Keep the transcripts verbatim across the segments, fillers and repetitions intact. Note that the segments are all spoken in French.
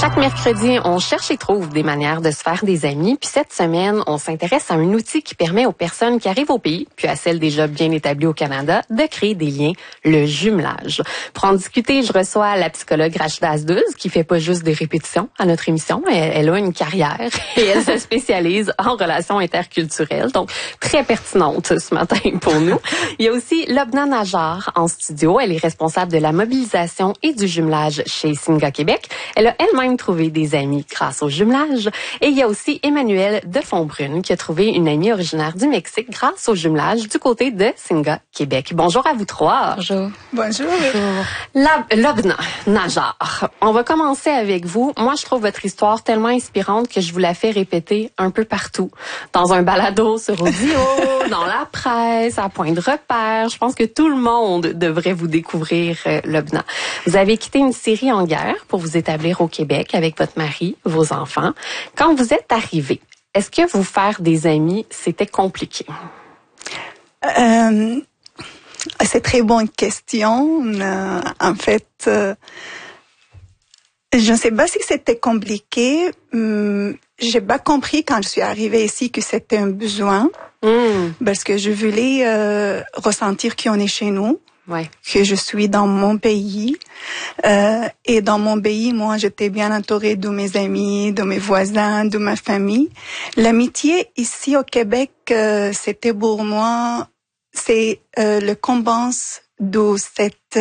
Chaque mercredi, on cherche et trouve des manières de se faire des amis. Puis cette semaine, on s'intéresse à un outil qui permet aux personnes qui arrivent au pays, puis à celles déjà bien établies au Canada, de créer des liens, le jumelage. Pour en discuter, je reçois la psychologue Rachda Asdouz, qui fait pas juste des répétitions à notre émission. Elle, elle a une carrière et elle se spécialise en relations interculturelles. Donc, très pertinente ce matin pour nous. Il y a aussi Lobna Najar en studio. Elle est responsable de la mobilisation et du jumelage chez Singa Québec. Elle a elle-même trouvé des amis grâce au jumelage. Et il y a aussi Emmanuel de Fontbrune qui a trouvé une amie originaire du Mexique grâce au jumelage du côté de Singa Québec. Bonjour à vous trois. Bonjour. Bonjour. Bonjour. La, Lobna Najar, on va commencer avec vous. Moi, je trouve votre histoire tellement inspirante que je vous la fais répéter un peu partout. Dans un balado sur audio, dans la presse, à point de repère. Je pense que tout le monde devrait vous découvrir, euh, Lobna. Vous avez quitté une Syrie en guerre pour vous établir au Québec avec votre mari, vos enfants. Quand vous êtes arrivé, est-ce que vous faire des amis, c'était compliqué? Euh, c'est une très bonne question. Euh, en fait, euh, je ne sais pas si c'était compliqué. Hum, j'ai pas compris quand je suis arrivée ici que c'était un besoin. Mm. Parce que je voulais euh, ressentir qu'on est chez nous. Ouais. Que je suis dans mon pays. Euh, et dans mon pays, moi, j'étais bien entourée de mes amis, de mes voisins, de ma famille. L'amitié ici au Québec, euh, c'était pour moi, c'est euh, le compense de cette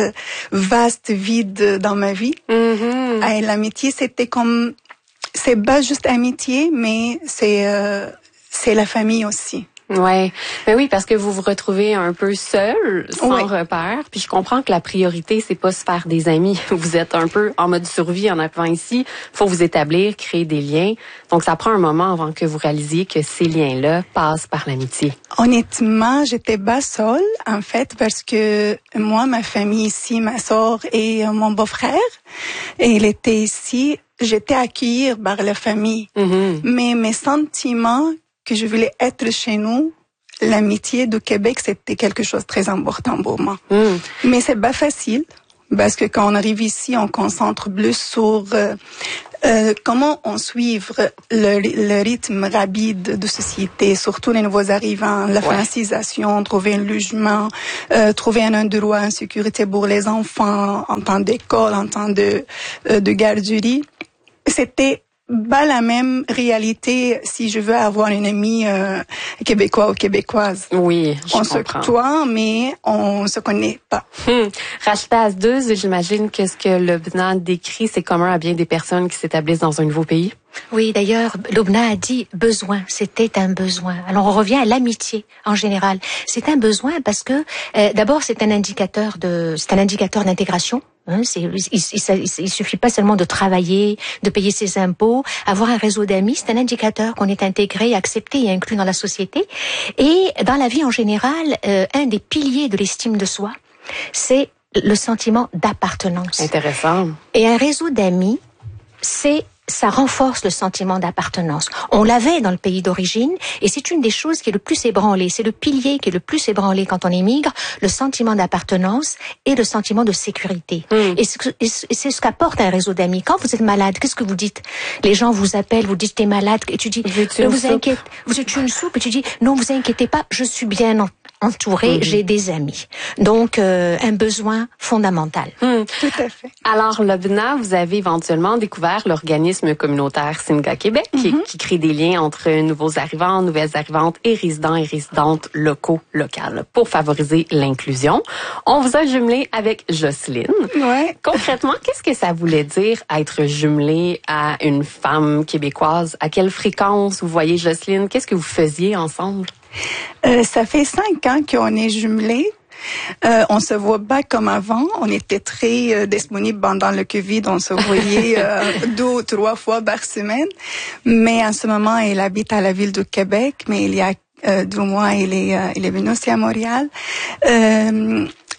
vaste vide dans ma vie. Mm-hmm. Et l'amitié, c'était comme, c'est pas juste amitié, mais c'est euh, c'est la famille aussi. Ouais, mais oui, parce que vous vous retrouvez un peu seul, sans ouais. repère. Puis je comprends que la priorité, c'est pas se faire des amis. Vous êtes un peu en mode survie en arrivant ici. Faut vous établir, créer des liens. Donc ça prend un moment avant que vous réalisiez que ces liens-là passent par l'amitié. Honnêtement, j'étais pas seule en fait parce que moi, ma famille ici, ma sœur et mon beau-frère, et il était ici. J'étais accueillie par la famille, mm-hmm. mais mes sentiments que je voulais être chez nous, l'amitié du Québec, c'était quelque chose de très important pour moi. Mm. Mais c'est pas facile, parce que quand on arrive ici, on concentre plus sur euh, euh, comment on suivre le, le rythme rapide de société, surtout les nouveaux arrivants, la ouais. francisation, trouver un logement, euh, trouver un endroit en sécurité pour les enfants, en temps d'école, en temps de, euh, de garderie. C'était pas la même réalité si je veux avoir une amie euh, québécois ou québécoise. Oui, je on comprends. Se côtoie, mais on se connaît pas. Hum. Rachda Asdouz, j'imagine que ce que Lobna décrit, c'est commun à bien des personnes qui s'établissent dans un nouveau pays. Oui, d'ailleurs, Lobna a dit besoin. C'était un besoin. Alors on revient à l'amitié en général. C'est un besoin parce que euh, d'abord c'est un indicateur de, c'est un indicateur d'intégration. Hein, c'est, il, il, il, il suffit pas seulement de travailler, de payer ses impôts, avoir un réseau d'amis. C'est un indicateur qu'on est intégré, accepté et inclus dans la société. Et dans la vie en général, euh, un des piliers de l'estime de soi, c'est le sentiment d'appartenance. Intéressant. Et un réseau d'amis, c'est ça renforce le sentiment d'appartenance. On l'avait dans le pays d'origine et c'est une des choses qui est le plus ébranlée. C'est le pilier qui est le plus ébranlé quand on émigre, le sentiment d'appartenance et le sentiment de sécurité. Mmh. Et, c'est, et c'est ce qu'apporte un réseau d'amis. Quand vous êtes malade, qu'est-ce que vous dites? Les gens vous appellent, vous dites t'es malade et tu dis ne vous inquiétez, vous êtes une soupe et tu dis non vous inquiétez pas, je suis bien en entourée, mmh. j'ai des amis. Donc, euh, un besoin fondamental. Mmh. Tout à fait. Alors, Lobna, vous avez éventuellement découvert l'organisme communautaire Singa Québec, mmh. qui, qui crée des liens entre nouveaux arrivants, nouvelles arrivantes et résidents et résidentes locaux, locales, pour favoriser l'inclusion. On vous a jumelé avec Jocelyne. Ouais. Concrètement, qu'est-ce que ça voulait dire être jumelé à une femme québécoise? À quelle fréquence vous voyez Jocelyne? Qu'est-ce que vous faisiez ensemble? Euh, ça fait cinq ans qu'on est jumelés. Euh, on se voit pas comme avant. On était très euh, disponibles pendant le Covid. On se voyait euh, deux ou trois fois par semaine. Mais en ce moment, elle habite à la ville de Québec. Mais il y a euh, deux mois, il est, euh, il est venu aussi à Montréal. Euh,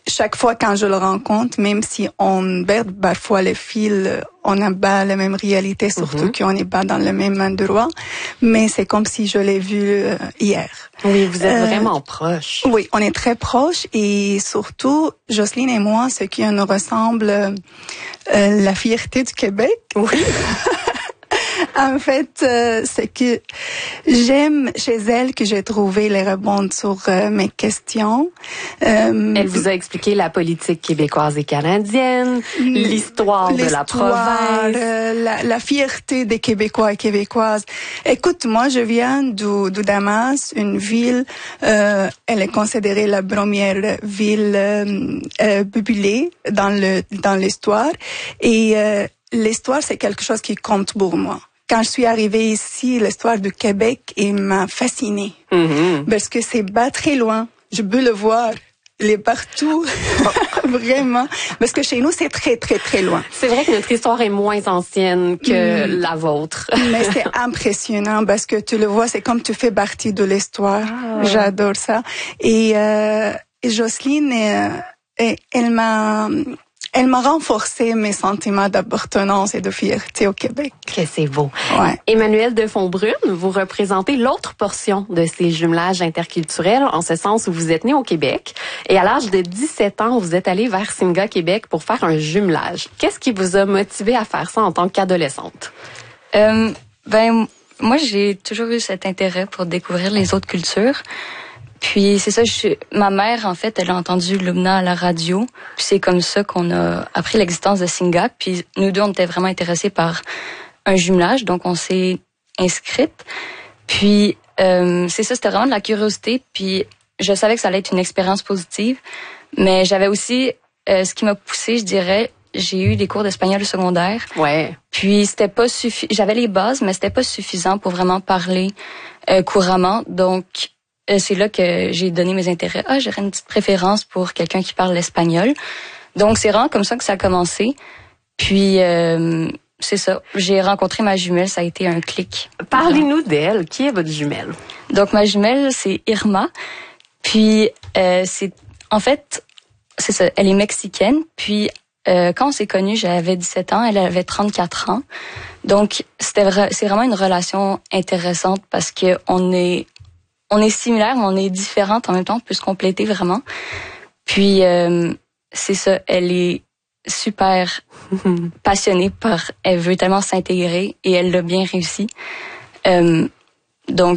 chaque fois quand je le rencontre, même si on perd parfois le fil, on n'a pas la même réalité, surtout mm-hmm. qu'on n'est pas dans le même endroit, mais c'est comme si je l'ai vu euh, hier. Oui, vous êtes euh, vraiment proches. Oui, on est très proches et surtout, Jocelyne et moi, ce qui nous ressemble, euh, la fierté du Québec. Oui. En fait, euh, c'est que j'aime chez elle que j'ai trouvé les réponses sur euh, mes questions. Euh, elle vous a expliqué la politique québécoise et canadienne, l'histoire, l'histoire de la province. Euh, la, la fierté des Québécois et Québécoises. Écoute, moi, je viens du, du Damas, une ville, euh, elle est considérée la première ville euh, euh, populée dans le dans l'histoire. Et euh, l'histoire, c'est quelque chose qui compte pour moi. Quand je suis arrivée ici, l'histoire du Québec il m'a fascinée. Mm-hmm. Parce que c'est pas très loin. Je peux le voir. Il est partout. Vraiment. Parce que chez nous, c'est très, très, très loin. C'est vrai que notre histoire est moins ancienne que mm. la vôtre. Mais c'est impressionnant parce que tu le vois, c'est comme tu fais partie de l'histoire. Ah. J'adore ça. Et, euh, et Jocelyne, euh, elle m'a... Elle m'a renforcé mes sentiments d'appartenance et de fierté au Québec. Que c'est beau. Ouais. Emmanuelle Defonbrune, vous représentez l'autre portion de ces jumelages interculturels, en ce sens où vous êtes née au Québec et à l'âge de dix-sept ans, vous êtes allée vers Singa, Québec pour faire un jumelage. Qu'est-ce qui vous a motivé à faire ça en tant qu'adolescente? Euh, ben, moi, j'ai toujours eu cet intérêt pour découvrir les autres cultures. Puis c'est ça, je suis... ma mère, en fait, elle a entendu Lubna à la radio. Puis c'est comme ça qu'on a appris l'existence de Singa. Puis nous deux, on était vraiment intéressés par un jumelage, donc on s'est inscrites. Puis euh, c'est ça, c'était vraiment de la curiosité. Puis je savais que ça allait être une expérience positive. Mais j'avais aussi, euh, ce qui m'a poussée, je dirais, j'ai eu des cours d'espagnol au secondaire. Ouais. Puis c'était pas suffi... j'avais les bases, mais c'était pas suffisant pour vraiment parler euh, couramment. Donc Euh, c'est là que j'ai donné mes intérêts. Ah, j'aurais une petite préférence pour quelqu'un qui parle l'espagnol. Donc, c'est vraiment comme ça que ça a commencé. Puis, euh, c'est ça. J'ai rencontré ma jumelle, ça a été un clic. Parlez-nous d'elle. Qui est votre jumelle? Donc, ma jumelle, c'est Irma. Puis, euh, c'est... En fait, c'est ça. Elle est mexicaine. Puis, euh, quand on s'est connus, j'avais dix-sept ans. Elle avait trente-quatre ans. Donc, c'était vra... c'est vraiment une relation intéressante parce que on est... On est similaires, mais on est différentes en même temps, on peut se compléter vraiment. Puis, euh, c'est ça, elle est super passionnée par... Elle veut tellement s'intégrer et elle l'a bien réussi. Euh, donc,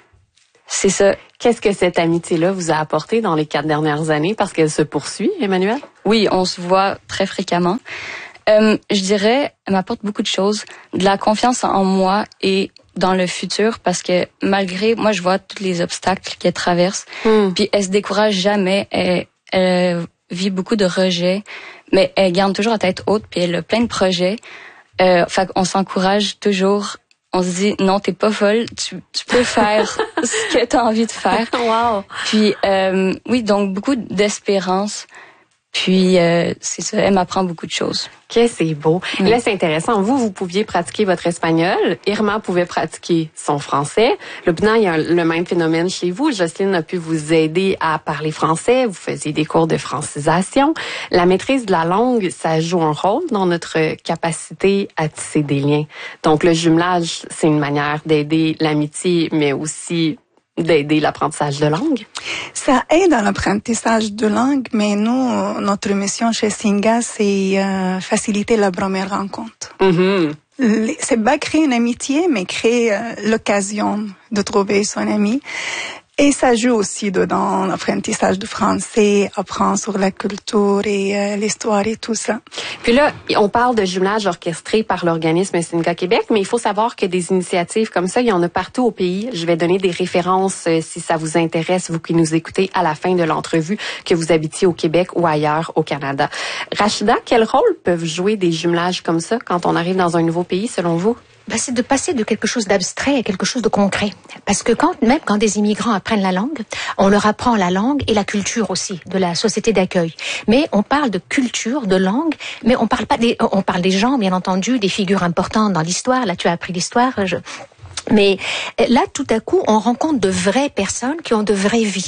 c'est ça. Qu'est-ce que cette amitié-là vous a apporté dans les quatre dernières années? Parce qu'elle se poursuit, Emmanuelle? Oui, on se voit très fréquemment. Euh, je dirais, elle m'apporte beaucoup de choses. De la confiance en moi et dans le futur, parce que malgré, moi je vois tous les obstacles qu'elle traverse, mm. puis elle se décourage jamais, elle, elle vit beaucoup de rejets, mais elle garde toujours la tête haute, puis elle a plein de projets. Euh, fait qu'on s'encourage toujours, on se dit non, t'es pas folle, tu, tu peux faire ce que t'as envie de faire. Wow. Puis euh, oui, donc beaucoup d'espérance. Puis, euh, c'est ça, elle m'apprend beaucoup de choses. Que c'est beau. Oui. Et là, c'est intéressant. Vous, vous pouviez pratiquer votre espagnol. Irma pouvait pratiquer son français. Lubna, il y a un, le même phénomène chez vous. Jocelyne a pu vous aider à parler français. Vous faisiez des cours de francisation. La maîtrise de la langue, ça joue un rôle dans notre capacité à tisser des liens. Donc, le jumelage, c'est une manière d'aider l'amitié, mais aussi d'aider l'apprentissage de langue? Ça aide dans l'apprentissage de langue, mais nous, notre mission chez Singa, c'est euh, faciliter la première rencontre. Mm-hmm. C'est pas créer une amitié, mais créer euh, l'occasion de trouver son ami. Et ça joue aussi dedans l'apprentissage du français, apprendre sur la culture et euh, l'histoire et tout ça. Puis là, on parle de jumelage orchestré par l'organisme Singa Québec, mais il faut savoir que des initiatives comme ça, il y en a partout au pays. Je vais donner des références euh, si ça vous intéresse, vous qui nous écoutez à la fin de l'entrevue, que vous habitiez au Québec ou ailleurs au Canada. Rachida, quel rôle peuvent jouer des jumelages comme ça quand on arrive dans un nouveau pays, selon vous? Ben, c'est de passer de quelque chose d'abstrait à quelque chose de concret. Parce que quand, même quand des immigrants apprennent la langue, on leur apprend la langue et la culture aussi de la société d'accueil. Mais on parle de culture, de langue, mais on parle pas des, on parle des gens, bien entendu, des figures importantes dans l'histoire. Là, tu as appris l'histoire. Je... Mais là, tout à coup, on rencontre de vraies personnes qui ont de vraies vies.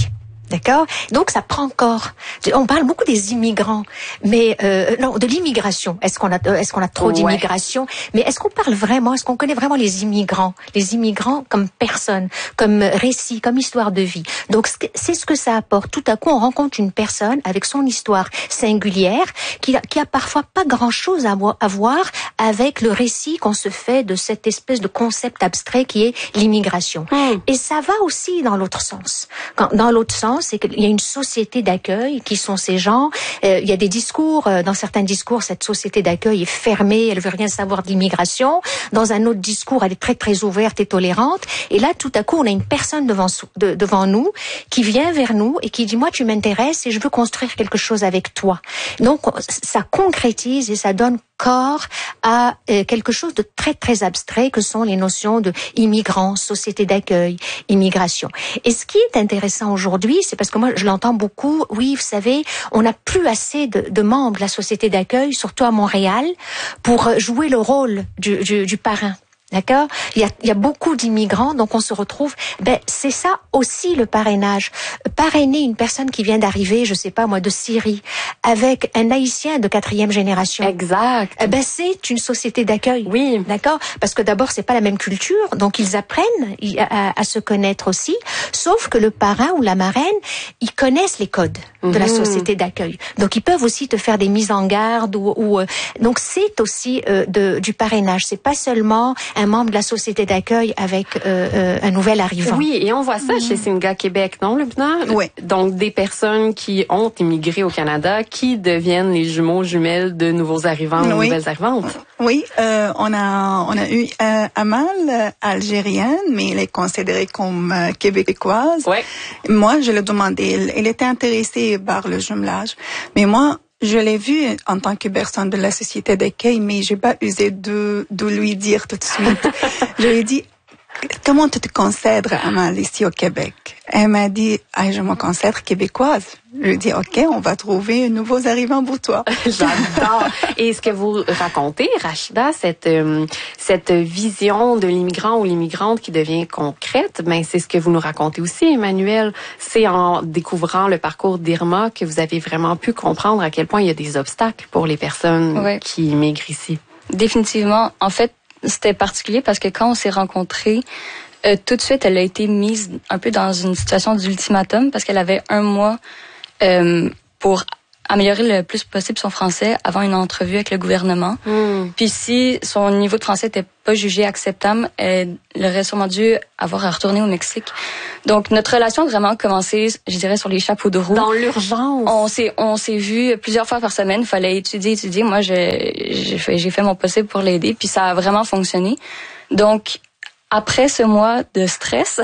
D'accord? Donc ça prend corps. On parle beaucoup des immigrants, mais euh, non, de l'immigration. Est-ce qu'on a est-ce qu'on a trop ouais. d'immigration? Mais est-ce qu'on parle vraiment, est-ce qu'on connaît vraiment les immigrants? Les immigrants comme personne, comme récit, comme histoire de vie. Donc c'est ce que ça apporte. Tout à coup, on rencontre une personne avec son histoire singulière qui a, qui a parfois pas grand-chose à, à voir avec le récit qu'on se fait de cette espèce de concept abstrait qui est l'immigration. Mmh. Et ça va aussi dans l'autre sens. Quand, dans l'autre sens, c'est qu'il y a une société d'accueil qui sont ces gens. Euh, il y a des discours, euh, dans certains discours, cette société d'accueil est fermée, elle veut rien savoir de l'immigration. Dans un autre discours, elle est très très ouverte et tolérante. Et là, tout à coup, on a une personne devant de, devant nous qui vient vers nous et qui dit moi, tu m'intéresses et je veux construire quelque chose avec toi. Donc, ça concrétise et ça donne corps à euh, quelque chose de très très abstrait que sont les notions de immigrants, société d'accueil, immigration. Et ce qui est intéressant aujourd'hui, c'est parce que moi je l'entends beaucoup, oui, vous savez, on n'a plus assez de, de membres de la société d'accueil, surtout à Montréal, pour jouer le rôle du, du, du parrain. D'accord? Il y a, il y a beaucoup d'immigrants, donc on se retrouve. Ben, c'est ça aussi le parrainage. Parrainer une personne qui vient d'arriver, je sais pas moi, de Syrie, avec un Haïtien de quatrième génération. Exact. Ben, c'est une société d'accueil. Oui. D'accord? Parce que d'abord, c'est pas la même culture, donc ils apprennent à, à, à se connaître aussi. Sauf que le parrain ou la marraine, ils connaissent les codes de mmh. la société d'accueil. Donc ils peuvent aussi te faire des mises en garde ou, ou euh, donc c'est aussi euh, de, du parrainage. C'est pas seulement un membre de la société d'accueil avec euh, euh, un nouvel arrivant. Oui, et on voit ça mmh. chez Singa Québec, non, Lubna? Oui. Donc, des personnes qui ont immigré au Canada, qui deviennent les jumeaux jumelles de nouveaux arrivants ou oui. nouvelles arrivantes. Oui, euh, on a on a eu euh, Amal, euh, algérienne, mais elle est considérée comme euh, québécoise. Ouais. Moi, je l'ai demandé, elle, elle était intéressée par le jumelage, mais moi, je l'ai vu en tant que personne de la société d'accueil, mais j'ai pas osé de, de lui dire tout de suite. Je lui ai dit, comment tu te considères, Amal, ici au Québec? Elle m'a dit, ah, je me considère québécoise. Je lui ai dit, OK, on va trouver un nouveau arrivant pour toi. J'adore. Et ce que vous racontez, Rachida, cette, euh, cette vision de l'immigrant ou l'immigrante qui devient concrète, ben, c'est ce que vous nous racontez aussi, Emmanuel. C'est en découvrant le parcours d'Irma que vous avez vraiment pu comprendre à quel point il y a des obstacles pour les personnes ouais. qui immigrent ici. Définitivement. En fait, c'était particulier parce que quand on s'est rencontrés, euh, tout de suite, elle a été mise un peu dans une situation d'ultimatum parce qu'elle avait un mois euh, pour améliorer le plus possible son français avant une entrevue avec le gouvernement. Mm. Puis si son niveau de français n'était pas jugé acceptable, elle aurait sûrement dû avoir à retourner au Mexique. Donc notre relation a vraiment commencé, je dirais, sur les chapeaux de roue. Dans l'urgence. On s'est on s'est vu plusieurs fois par semaine. Il fallait étudier, étudier. Moi, j'ai j'ai fait j'ai fait mon possible pour l'aider. Puis ça a vraiment fonctionné. Donc après ce mois de stress,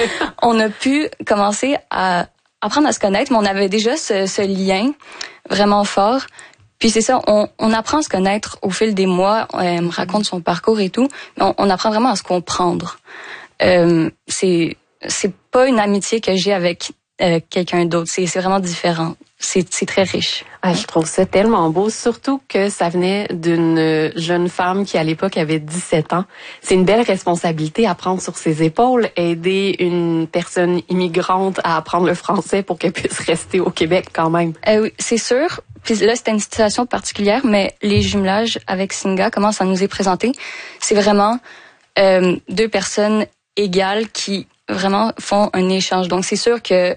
on a pu commencer à apprendre à se connaître, mais on avait déjà ce, ce lien vraiment fort. Puis c'est ça, on, on apprend à se connaître au fil des mois. Elle me raconte son parcours et tout, mais on, on apprend vraiment à se comprendre. Euh, c'est c'est pas une amitié que j'ai avec euh, quelqu'un d'autre. C'est c'est vraiment différent. C'est c'est très riche. Ah, je trouve ça tellement beau, surtout que ça venait d'une jeune femme qui à l'époque avait dix-sept ans. C'est une belle responsabilité à prendre sur ses épaules, aider une personne immigrante à apprendre le français pour qu'elle puisse rester au Québec quand même. Euh, oui, c'est sûr. Puis là, c'était une situation particulière, mais les jumelages avec Singa, comment ça nous est présenté, c'est vraiment euh, deux personnes égales qui vraiment font un échange. Donc c'est sûr que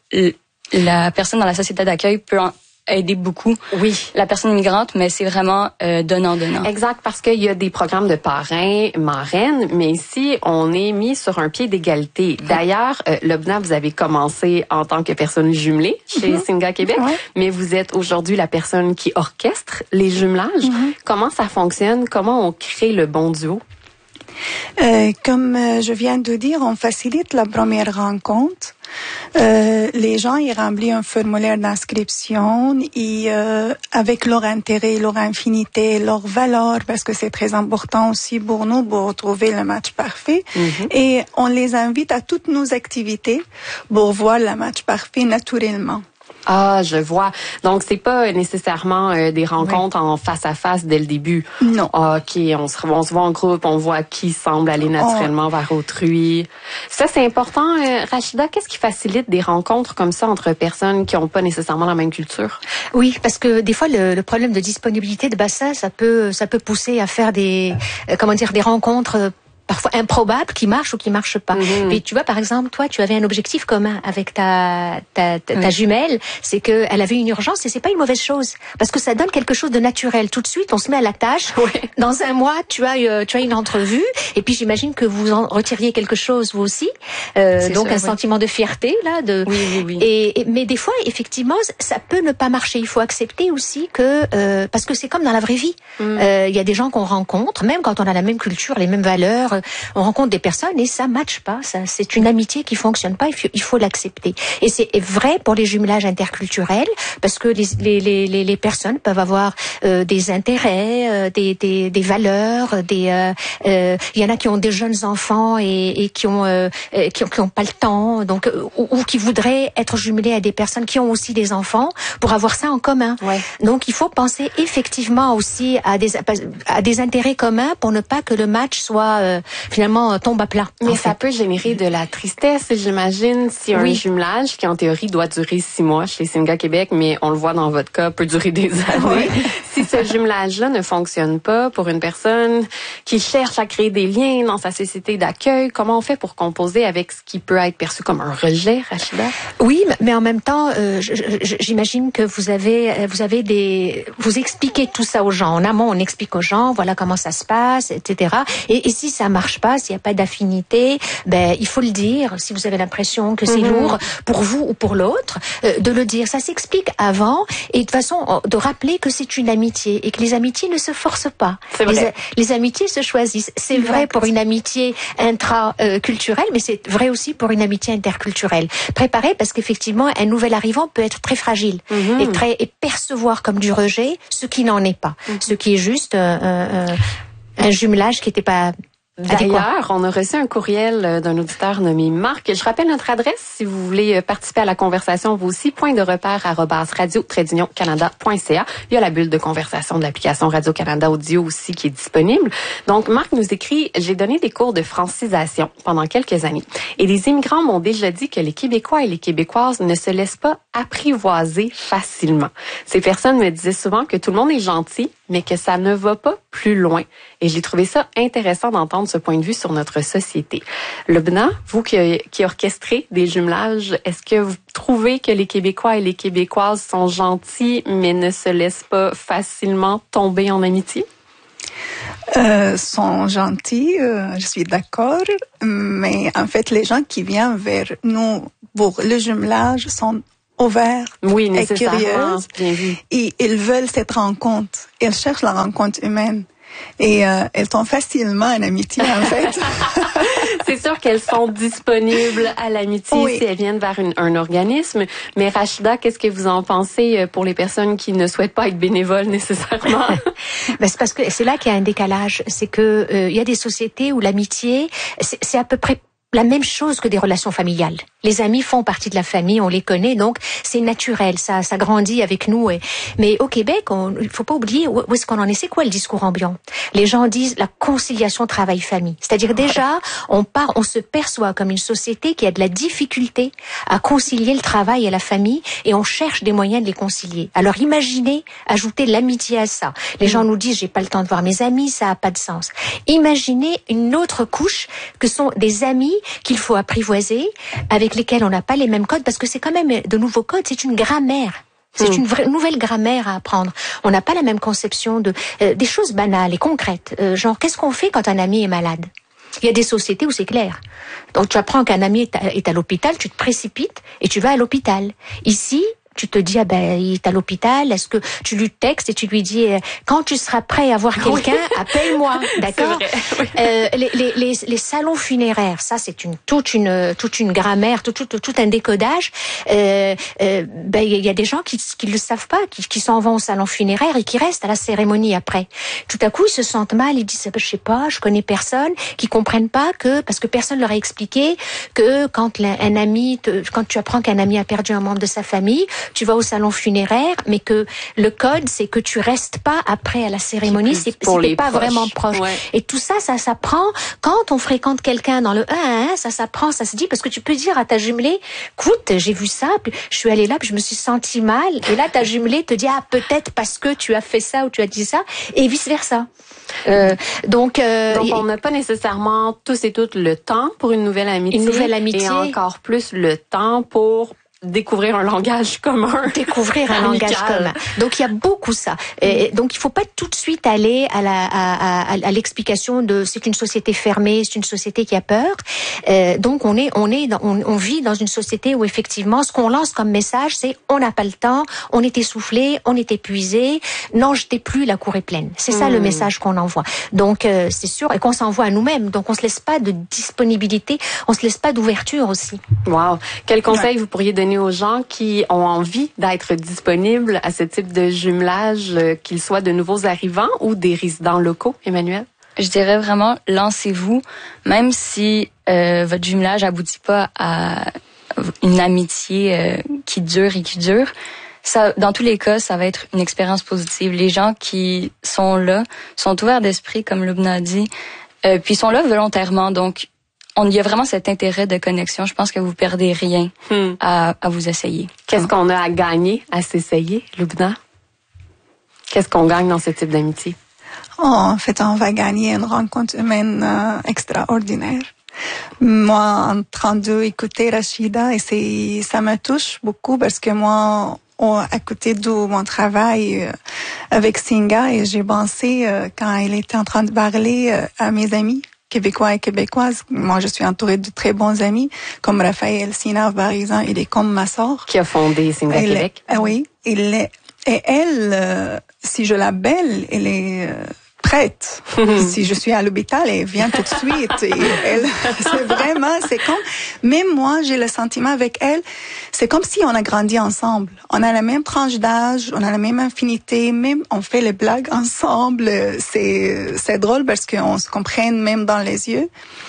la personne dans la société d'accueil peut en aider beaucoup oui. la personne immigrante, mais c'est vraiment euh, donnant-donnant. Exact, parce qu'il y a des programmes de parrains, marraines, mais ici, on est mis sur un pied d'égalité. D'ailleurs, euh, Lubna, vous avez commencé en tant que personne jumelée chez mm-hmm. Singa Québec, ouais. mais vous êtes aujourd'hui la personne qui orchestre les jumelages. Mm-hmm. Comment ça fonctionne? Comment on crée le bon duo? Euh, comme euh, je viens de dire, on facilite la première rencontre. Euh, les gens ils remplissent un formulaire d'inscription et euh, avec leur intérêt, leur infinité, leur valeur, parce que c'est très important aussi pour nous pour trouver le match parfait. Mm-hmm. Et on les invite à toutes nos activités pour voir le match parfait naturellement. Ah, je vois. Donc, c'est pas nécessairement euh, des rencontres oui. en face à face dès le début. Non. Ah, OK, on se, on se voit en groupe, on voit qui semble aller naturellement oh. vers autrui. Ça, c'est important. Euh, Rachida, qu'est-ce qui facilite des rencontres comme ça entre personnes qui n'ont pas nécessairement la même culture? Oui, parce que des fois, le, le problème de disponibilité de bassin, ça peut, ça peut pousser à faire des, euh, comment dire, des rencontres euh, parfois improbable, qui marche ou qui marche pas. Mm-hmm. Mais tu vois, par exemple, toi, tu avais un objectif commun avec ta ta, ta, ta oui. jumelle, c'est que elle avait une urgence et c'est pas une mauvaise chose parce que ça donne quelque chose de naturel. Tout de suite, on se met à la tâche. Oui. Dans un mois, tu as euh, tu as une entrevue et puis j'imagine que vous en retiriez quelque chose vous aussi. Euh, donc ça, un oui. sentiment de fierté là. De oui, oui, oui. Et, et mais des fois, effectivement, ça peut ne pas marcher. Il faut accepter aussi que euh, parce que c'est comme dans la vraie vie. Il mm. euh, y a des gens qu'on rencontre, même quand on a la même culture, les mêmes valeurs. On rencontre des personnes et ça matche pas. Ça, c'est une amitié qui fonctionne pas. Il faut, il faut l'accepter. Et c'est vrai pour les jumelages interculturels parce que les les les, les personnes peuvent avoir euh, des intérêts, euh, des, des des valeurs, des. Euh, euh, il y en a qui ont des jeunes enfants et, et qui ont euh, qui ont qui ont pas le temps, donc ou, ou qui voudraient être jumelés à des personnes qui ont aussi des enfants pour avoir ça en commun. Ouais. Donc il faut penser effectivement aussi à des à des intérêts communs pour ne pas que le match soit euh, finalement tombe à plat. Mais ça fait. peut générer de la tristesse, j'imagine, si un oui. jumelage qui en théorie doit durer six mois chez Singa Québec, mais on le voit dans votre cas, peut durer des années. Oui. Si ce jumelage-là ne fonctionne pas pour une personne qui cherche à créer des liens dans sa société d'accueil, comment on fait pour composer avec ce qui peut être perçu comme un rejet, Rachida? Oui, mais en même temps, euh, j'imagine que vous avez, vous avez des, vous expliquez tout ça aux gens. En amont, on explique aux gens, voilà comment ça se passe, et cetera. Et, et si ça marche pas, s'il n'y a pas d'affinité, ben il faut le dire. Si vous avez l'impression que c'est mm-hmm. lourd pour vous ou pour l'autre, euh, de le dire. Ça s'explique avant et de façon de rappeler que c'est une amitié et que les amitiés ne se forcent pas. C'est vrai. Les, les amitiés se choisissent. C'est vrai pour une amitié intra-culturelle, mais c'est vrai aussi pour une amitié interculturelle. Préparer parce qu'effectivement, un nouvel arrivant peut être très fragile mm-hmm. et très et percevoir comme du rejet ce qui n'en est pas, mm-hmm. ce qui est juste euh, euh, un jumelage qui n'était pas. D'ailleurs, on a reçu un courriel d'un auditeur nommé Marc. Je rappelle notre adresse si vous voulez participer à la conversation vous aussi, point de repère arobase radio tiret union canada point c a. Il y a la bulle de conversation de l'application Radio-Canada Audio aussi qui est disponible. Donc, Marc nous écrit « J'ai donné des cours de francisation pendant quelques années et les immigrants m'ont déjà dit que les Québécois et les Québécoises ne se laissent pas apprivoiser facilement. Ces personnes me disaient souvent que tout le monde est gentil, mais que ça ne va pas plus loin. Et j'ai trouvé ça intéressant d'entendre ce point de vue sur notre société. Lubna, vous qui, qui orchestrez des jumelages, est-ce que vous trouvez que les Québécois et les Québécoises sont gentils, mais ne se laissent pas facilement tomber en amitié? Euh, sont gentils, euh, je suis d'accord, mais en fait, les gens qui viennent vers nous pour le jumelage sont ouverts, oui, nécessairement, bien vu. Et ils veulent cette rencontre. Ils cherchent la rencontre humaine. Et euh, elles tombent facilement en amitié, en fait. C'est sûr qu'elles sont disponibles à l'amitié oui. si elles viennent vers une, un organisme. Mais Rachida, qu'est-ce que vous en pensez pour les personnes qui ne souhaitent pas être bénévoles nécessairement? Ben, c'est parce que c'est là qu'il y a un décalage. C'est que euh, il y a des sociétés où l'amitié, c'est, c'est à peu près la même chose que des relations familiales. Les amis font partie de la famille, on les connaît, donc c'est naturel, ça, ça grandit avec nous. Et... Mais au Québec, il faut pas oublier où est-ce qu'on en est. C'est quoi le discours ambiant? Les gens disent la conciliation travail-famille. C'est-à-dire déjà, on part, on se perçoit comme une société qui a de la difficulté à concilier le travail et la famille, et on cherche des moyens de les concilier. Alors imaginez ajouter l'amitié à ça. Les gens nous disent j'ai pas le temps de voir mes amis, ça a pas de sens. Imaginez une autre couche que sont des amis qu'il faut apprivoiser, avec lesquels on n'a pas les mêmes codes, parce que c'est quand même de nouveaux codes, c'est une grammaire. C'est mmh. une vraie nouvelle grammaire à apprendre. On n'a pas la même conception de euh, des choses banales et concrètes. Euh, genre, qu'est-ce qu'on fait quand un ami est malade? Il y a des sociétés où c'est clair. Donc, tu apprends qu'un ami est à, est à l'hôpital, tu te précipites et tu vas à l'hôpital. Ici, tu te dis, ah ben, il est à l'hôpital, est-ce que tu lui textes et tu lui dis, quand tu seras prêt à voir quelqu'un, oui. appelle-moi, d'accord? Oui. euh, les, les, les, les salons funéraires, ça c'est une toute une toute une grammaire, tout tout tout un décodage. Euh, euh, ben il y a des gens qui qui le savent pas, qui qui s'en vont au salon funéraire et qui restent à la cérémonie après. Tout à coup, ils se sentent mal, ils disent, je sais pas, je connais personne, qui comprennent pas que parce que personne leur a expliqué que quand un ami, te, quand tu apprends qu'un ami a perdu un membre de sa famille, tu vas au salon funéraire, mais que le code, c'est que tu restes pas après à la cérémonie, c'est, c'est pas proches. Vraiment proche. Ouais. Et tout ça, ça s'apprend quand on fréquente quelqu'un dans le un à un, ça s'apprend, ça se dit, parce que tu peux dire à ta jumelée, écoute, j'ai vu ça, puis je suis allée là, puis je me suis sentie mal, et là ta jumelée te dit, ah, peut-être parce que tu as fait ça ou tu as dit ça, et vice versa. Euh, donc, euh, donc on n'a pas nécessairement tous et toutes le temps pour une nouvelle amitié. Une nouvelle amitié. Et encore plus le temps pour découvrir un langage commun. Découvrir un langage commun. Donc il y a beaucoup ça. Et donc il faut pas tout de suite aller à la à, à, à l'explication de c'est une société fermée, c'est une société qui a peur. Euh, donc on est on est dans, on, on vit dans une société où effectivement ce qu'on lance comme message c'est on n'a pas le temps, on est essoufflé, on est épuisé, n'en jetez plus, la cour est pleine. C'est ça mmh. le message qu'on envoie. Donc euh, c'est sûr et qu'on s'envoie à nous-mêmes. Donc on se laisse pas de disponibilité, on se laisse pas d'ouverture aussi. Wow. Quel conseil ouais. vous pourriez donner aux gens qui ont envie d'être disponibles à ce type de jumelage, euh, qu'ils soient de nouveaux arrivants ou des résidents locaux, Emmanuelle? Je dirais vraiment, lancez-vous, même si euh, votre jumelage aboutit pas à une amitié euh, qui dure et qui dure. Ça, dans tous les cas, ça va être une expérience positive. Les gens qui sont là sont ouverts d'esprit, comme Lubna a dit, euh, puis ils sont là volontairement, donc on y a vraiment cet intérêt de connexion. Je pense que vous perdez rien hmm. à, à vous essayer. Qu'est-ce qu'on a à gagner à s'essayer, Lubna? Qu'est-ce qu'on gagne dans ce type d'amitié? Oh, en fait, on va gagner une rencontre humaine euh, extraordinaire. Moi, en trente-deux, écouter Rachida, et c'est, ça me touche beaucoup parce que moi, on, à côté de mon travail euh, avec Singa, et j'ai pensé euh, quand elle était en train de parler euh, à mes amis québécois et québécoises. Moi, je suis entourée de très bons amis, comme Raphaël Sinav, par exemple, il est comme ma sœur. Qui a fondé Singa elle Québec. Est, oui, il est, et elle, euh, si je l'appelle, elle est euh, prête. Si je suis à l'hôpital, elle vient tout de suite. Et elle, c'est vraiment, c'est comme, même moi, j'ai le sentiment avec elle, c'est comme si on a grandi ensemble. On a la même tranche d'âge, on a la même affinité, même on fait les blagues ensemble. C'est, c'est drôle parce qu'on se comprend même dans les yeux.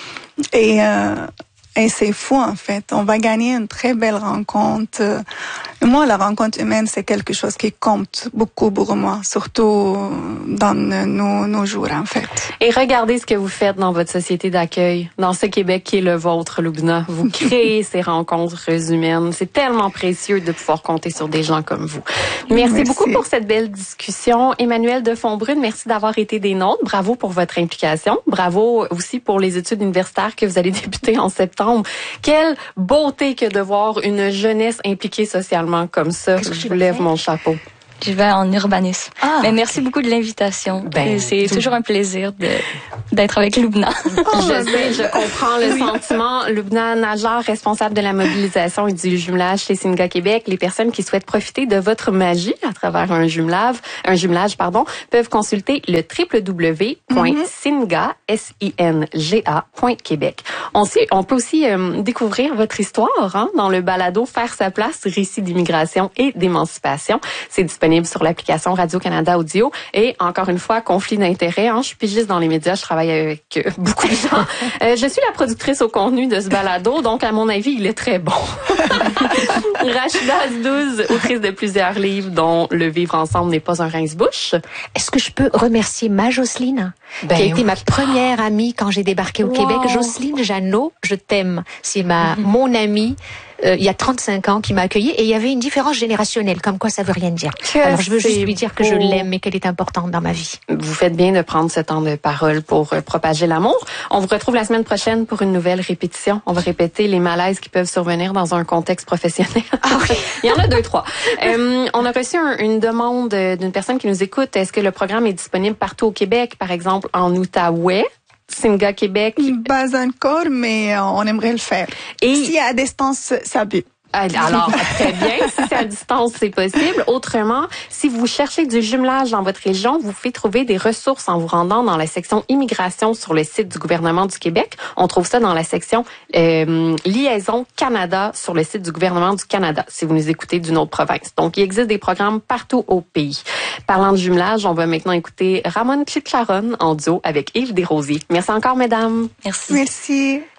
Et, euh, et c'est fou, en fait. On va gagner une très belle rencontre. Moi, la rencontre humaine, c'est quelque chose qui compte beaucoup pour moi, surtout dans nos, nos jours, en fait. Et regardez ce que vous faites dans votre société d'accueil, dans ce Québec qui est le vôtre, Lubna. Vous créez ces rencontres humaines. C'est tellement précieux de pouvoir compter sur des gens comme vous. Merci, merci. beaucoup pour cette belle discussion. Emmanuelle de Fondbrune, merci d'avoir été des nôtres. Bravo pour votre implication. Bravo aussi pour les études universitaires que vous allez débuter en septembre. Quelle beauté que de voir une jeunesse impliquée socialement comme ça. Je vous lève mon chapeau. Je vais en urbanisme. Ah, Mais merci okay. beaucoup de l'invitation. Ben, c'est tout... toujours un plaisir de, d'être avec Lubna. Oh, je sais, je comprends le oui. sentiment. Lubna Najjar, responsable de la mobilisation et du jumelage chez Singa Québec. Les personnes qui souhaitent profiter de votre magie à travers un jumelage, un jumelage, pardon, peuvent consulter le w w w point singa point québec. On sait, on peut aussi euh, découvrir votre histoire hein, dans le balado Faire sa place, récit d'immigration et d'émancipation. C'est disponible sur l'application Radio-Canada Audio. Et encore une fois, conflit d'intérêts. Hein, je suis pigiste dans les médias, je travaille avec euh, beaucoup de gens. Euh, je suis la productrice au contenu de ce balado, donc à mon avis, il est très bon. Rachida Azdouz, autrice de plusieurs livres, dont Le vivre ensemble n'est pas un rince-bouche. Est-ce que je peux remercier ma Jocelyne, ben qui a été oui. ma première amie quand j'ai débarqué au wow. Québec. Jocelyne Jeannot, je t'aime. C'est ma, mm-hmm. mon amie. Euh, il y a trente-cinq ans qui m'a accueillie et il y avait une différence générationnelle, comme quoi ça veut rien dire. Que Alors je veux juste lui dire que beau. je l'aime et qu'elle est importante dans ma vie. Vous faites bien de prendre ce temps de parole pour euh, propager l'amour. On vous retrouve la semaine prochaine pour une nouvelle répétition. On va répéter les malaises qui peuvent survenir dans un contexte professionnel. Ah oui. Il y en a deux, trois. Euh, on a reçu un, une demande d'une personne qui nous écoute. Est-ce que le programme est disponible partout au Québec, par exemple en Outaouais? Singa Québec? Pas encore, mais on aimerait le faire. Et si à distance, ça peut. Alors, très bien. Si c'est à distance, c'est possible. Autrement, si vous cherchez du jumelage dans votre région, vous pouvez trouver des ressources en vous rendant dans la section immigration sur le site du gouvernement du Québec. On trouve ça dans la section euh, liaison Canada sur le site du gouvernement du Canada, si vous nous écoutez d'une autre province. Donc, il existe des programmes partout au pays. Parlant de jumelage, on va maintenant écouter Ramon Chitcharon en duo avec Yves Desrosiers. Merci encore, mesdames. Merci. Merci.